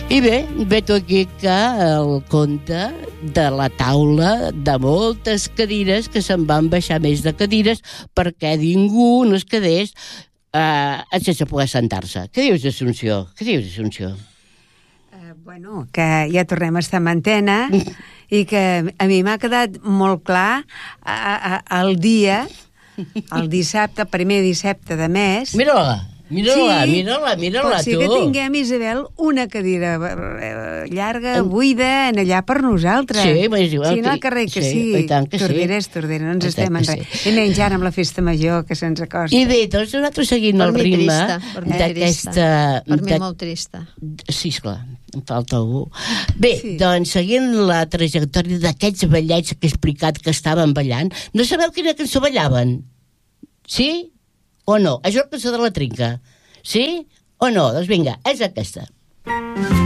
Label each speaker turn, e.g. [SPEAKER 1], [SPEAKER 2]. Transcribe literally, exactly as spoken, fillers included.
[SPEAKER 1] I bé, veig aquí que el conte de la taula de moltes cadires que se'n van baixar més de cadires perquè ningú no es quedés eh, sense poder sentar-se. Què dius, Assumpció? Què dius, Assumpció?
[SPEAKER 2] Uh, bueno, que ja tornem a estar en antena i que a mi m'ha quedat molt clar a, a, el dia, el dissabte, el primer dissabte de mes...
[SPEAKER 1] Mira-la! Mira-la,
[SPEAKER 2] sí,
[SPEAKER 1] mira-la, mira-la,
[SPEAKER 2] tu. Sí que tinguem, Isabel, una cadira llarga, buida, en allà per nosaltres.
[SPEAKER 1] Sí, m'és igual.
[SPEAKER 2] Sí, no, al carrer que sí.
[SPEAKER 1] I tant que sí.
[SPEAKER 2] Torderes, Tordera, no ens estem en res. I menys ara amb la festa major que se'ns acosta.
[SPEAKER 1] I bé, doncs nosaltres seguint el ritme d'aquesta...
[SPEAKER 3] Per mi molt trista.
[SPEAKER 1] Sí, esclar, em falta algú. Bé, doncs seguint la trajectòria d'aquests ballets que he explicat que estaven ballant, no sabeu quina cançó ballaven? Sí? O no? Això és la cançó de la Trinca. Sí o no? Doncs vinga, és aquesta.